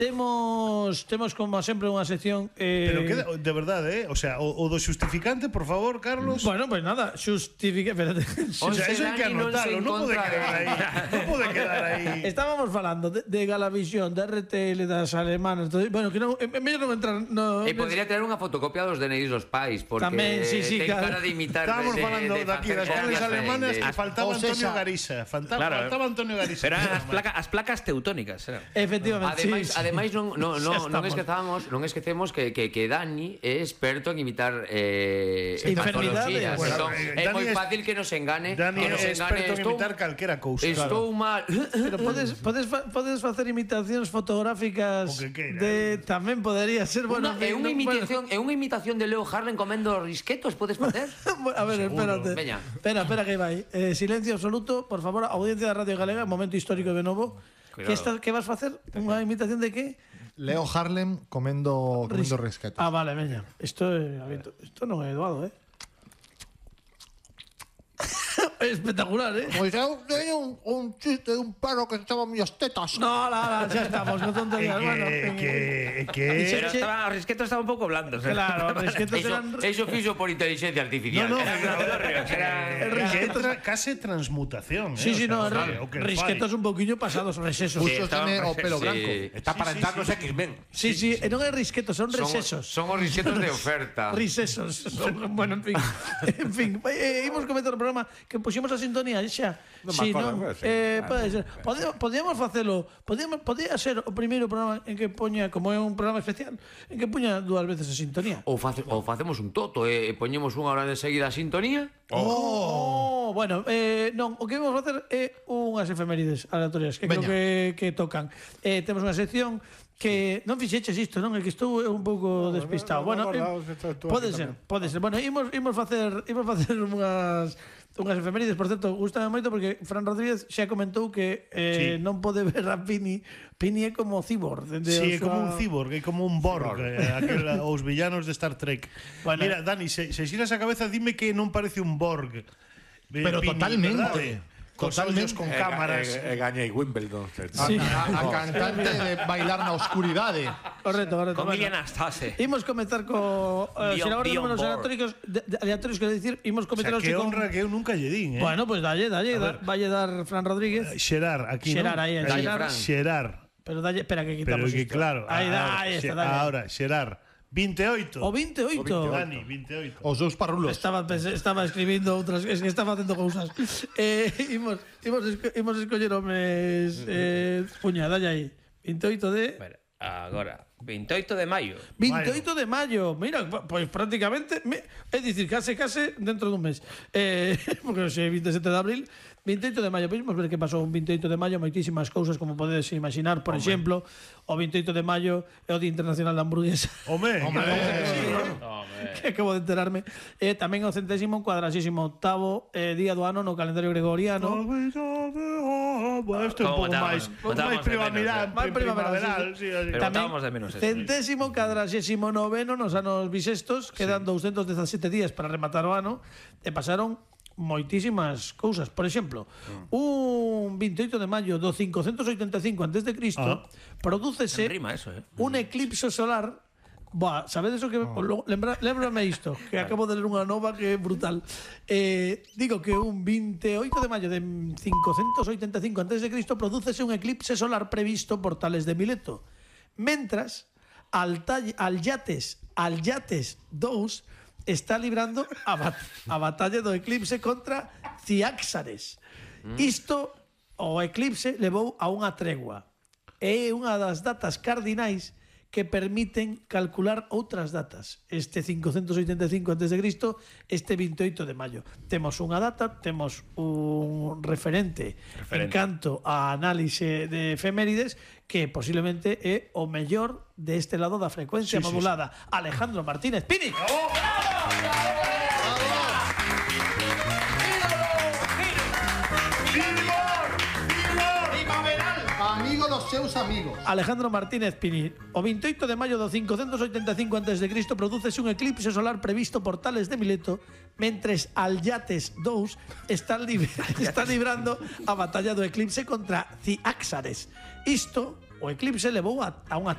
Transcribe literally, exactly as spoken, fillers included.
Temos, temos como sempre unha sección eh... Pero queda, de verdade, eh? O sea, o, o do xustificante, por favor, Carlos. Bueno, pues nada, xustifique, espérate. O sea, eso hai que anotarlo, non pode quedar aí. Non pode quedar aí. Estábamos falando de, de Galavisión, de R T L, das alemanas, todo, bueno, que non, é mellor non entrar no. E podría tener unha fotocopia dos D N Is dos pais, porque tamén, sí, sí, ten claro. cara de imitar. Estábamos de, falando de, de daqui das copias alemanas que faltaba Antonio Garisa. Faltaba, claro, faltaba Antonio Garisa. Pero as placas, as placas teutónicas, era. Efectivamente, Ademais, sí, ademais non, non, non, non esquezamos, non esquecemos que, que, que Dani é experto en imitar eh, enfermidades. patologías. Bueno, Entón, eh, é Dani moi es- fácil que nos engane, Dani que nos é engane. experto en Estou, imitar calquera cousa. estou mal. Pero podes, podes, fa- podes facer imitacións fotográficas O que queira. de tamén podería ser bueno, Una, é unha imitación, é unha imitación de Leo Harlem comendo risquetos, podes facer? bueno, a ver, espérate. Veña. Espera, espera que vai. Eh, silencio absoluto, por favor, audiencia da Radio Galega, momento histórico de novo. Que está, que vas facer? Unha imitación de que? Leo Harlem comendo, comendo risquetos. Ah, vale, veña. Isto é isto non é doado, eh. É espectacular, eh. Pois eu teño un, un chiste de un perro que se chama Mias Tetas. No, la, la, xa estamos, no É tonterías. Bueno, que, que, Pero Sí, sí. estaba, os risquetos estaban un pouco blandos. eh. claro, risquetos Eso, eran... eso fixo por inteligencia artificial. No, no, Era- era, que entra case transmutación. Sí, eh, sí, o sea, no, sabe, no, o que risquetos un poquinho pasados, recesos. Justo estaban- tiene o pelo sí. blanco. Está para entrar nos X-Men. Sí, sí, e non é risquetos, son Son, recesos. son os risquetos de oferta. Risesos. Son, bueno, en fin. En fin, eh, imos comentar o programa que puxemos a sintonía xa. Non me Sí, acordo, non? pero sí. Eh, pode ser. Podemos, podíamos facelo, podíamos, podía ser o primeiro programa en que poña, como é un programa especial, en que poña dúas veces a sintonía. Ou, face, ou facemos un toto e eh, poñemos unha hora de seguida a sintonía. Oh, bueno, eh, non, o que vamos a facer é unhas efemérides aleatorias que creo Veña. que, que tocan. Eh, temos unha sección que non fixeches isto, non? É que estou un pouco despistado. non me Bueno, acordaba, eh, estou- estou pode aquí ser, tamén. pode ser. Bueno, imos imos facer imos facer unhas unhas efemérides, por certo, gustame moito porque Fran Rodríguez xa comentou que Sí. eh, non pode ver a Pini. Pini é como cyborg, dende Sí, é a súa- como un cyborg, é como un Borg, eh, aquel, os villanos de Star Trek. Bueno. Mira, Dani, se, se xiras a cabeza, dime que non parece un Borg. Eh, Pero Pini, totalmente. ¿verdad? Cos Totalmente. ollos con E, cámaras. e, e gañei Wimbledon. Sí. A, a cantante de Bailar na Oscuridade. Correcto, correcto. Con bueno. Iliana Astase. Imos comezar co uh, Beyond- se agora Beyond números Board. aleatorios, de, de, aleatorios quero dicir, imos O sea, comezar que con honra que eu nunca lle din, eh? Bueno, pues dalle, dalle, da, valle dar Fran Rodríguez. Xerar, aquí, Xerar, ¿no? aí, Dalle, Xerar. Fran. Xerar. Pero dalle, espera que Pero quitamos que isto. claro, Aí da, ahora, aí está, xe- dalle. ahora, Xerar. veintiocho. O veintiocho. Dani, veintiocho. Os dous parrulos. Estaba pense- estaba escribindo outras, es que estaba facendo cousas. Eh, imos imos esco, imos escoller homes eh puña, dalle aí. veintiocho de Bueno, agora, veintiocho de maio. veintiocho de mayo. Mira, pois pues prácticamente, me, é dicir, case case dentro dun mes. Eh, porque se veintisiete de abril, veintiocho de maio, podemos ver que pasou un veintiocho de maio, moitísimas cousas como podedes imaginar, por exemplo, o veintiocho de maio é o Día Internacional da Hamburguesa. Home, Que acabo de enterarme. Eh, tamén o centésimo cuadrasísimo octavo eh, día do ano no calendario gregoriano. Bueno, isto é un Como pouco máis, botábamos- máis botábamos de primaveral, menos, Máis primaveral, primaveral, sí, así. Pero Tamén botábamos de menos eso. centésimo cadrasésimo noveno nos anos bisestos, quedan doscientos dezasete días para rematar o ano, e pasaron moitísimas cousas. Por exemplo, un veintiocho de maio do cincocentos oitenta e cinco antes de Cristo, Ah. prodúcese Rima eso, eh. un eclipse solar. Buah, sabedes o que lo- lembra, lembrame isto, que acabo de ler unha nova que é brutal. Eh, digo que un veintiocho de maio de cincocentos oitenta e cinco antes de Cristo prodúcese un eclipse solar previsto por Tales de Mileto. Mentras al tall- al Yates, al Yates dous está librando a, bat a batalla do eclipse contra Ciáxares. Isto o eclipse levou a unha tregua. É unha das datas cardinais que permiten calcular outras datas. Este cincocentos oitenta e cinco antes de Cristo, este veintiocho de maio. Temos unha data, temos un referente, Referente. en canto a análise de efemérides que posiblemente é o mellor deste lado da frecuencia Sí, sí, modulada. Alejandro Martínez Pini. Amigo dos seus amigos. Alejandro Martínez Pini. O veintiocho de maio do cincocentos oitenta e cinco antes de Cristo prodúcese un eclipse solar previsto por Tales de Mileto, mentres Alyates dous está, lib está librando a batalla do eclipse contra Ciáxares. Isto, o eclipse levou a, a unha